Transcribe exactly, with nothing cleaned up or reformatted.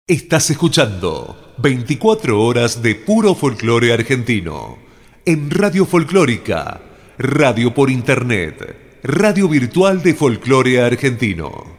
Estás escuchando veinticuatro horas de puro folclore argentino en Radio Folclórica, radio por internet, radio virtual de folclore argentino.